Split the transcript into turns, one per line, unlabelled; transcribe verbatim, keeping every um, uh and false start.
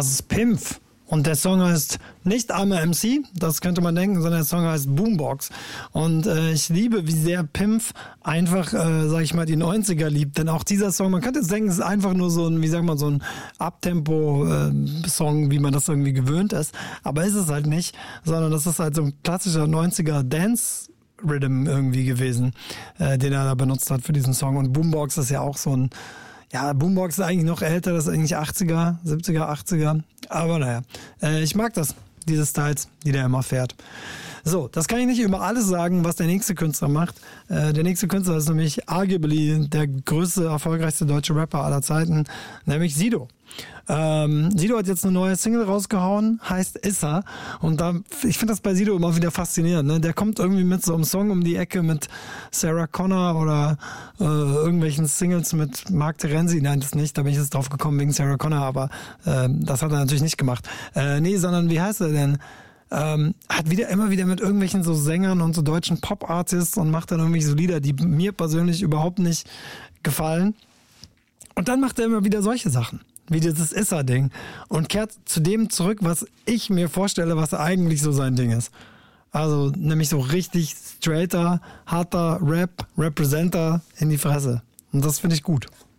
Das ist Pimpf. Und der Song heißt nicht I'm a M C, das könnte man denken, sondern der Song heißt Boombox. Und äh, ich liebe, wie sehr Pimpf einfach, äh, sag ich mal, die neunziger liebt. Denn auch dieser Song, man könnte jetzt denken, es ist einfach nur so ein, wie sagt man, so ein Abtempo-Song, äh, wie man das irgendwie gewöhnt ist. Aber ist es halt nicht, sondern das ist halt so ein klassischer neunziger Dance Rhythm irgendwie gewesen, äh, den er da benutzt hat für diesen Song. Und Boombox ist ja auch so ein, ja, Boombox ist eigentlich noch älter, das ist eigentlich achtziger, siebziger, achtziger. Aber naja, äh, ich mag das, diese Styles, die der immer fährt. So, das kann ich nicht über alles sagen, was der nächste Künstler macht. Äh, der nächste Künstler ist nämlich arguably der größte, erfolgreichste deutsche Rapper aller Zeiten, nämlich Sido. Ähm, Sido hat jetzt eine neue Single rausgehauen, heißt Issa. Und da, ich finde das bei Sido immer wieder faszinierend. Ne? Der kommt irgendwie mit so einem Song um die Ecke mit Sarah Connor oder äh, irgendwelchen Singles mit Mark Terenzi. Nein, das nicht. Da bin ich jetzt drauf gekommen wegen Sarah Connor, aber äh, das hat er natürlich nicht gemacht. Äh, nee, sondern wie heißt er denn? Ähm, hat wieder immer wieder mit irgendwelchen so Sängern und so deutschen Pop-Artists und macht dann irgendwie so Lieder, die mir persönlich überhaupt nicht gefallen. Und dann macht er immer wieder solche Sachen, wie dieses Issa-Ding, und kehrt zu dem zurück, was ich mir vorstelle, was eigentlich so sein Ding ist. Also nämlich so richtig straighter, harter Rap, Representer in die Fresse. Und das finde ich gut.